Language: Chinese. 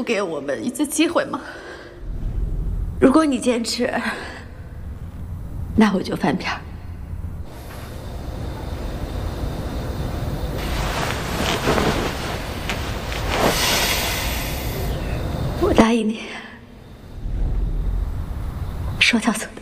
给我们一次机会吗？如果你坚持，那我就翻篇儿。我答应你，说到做到。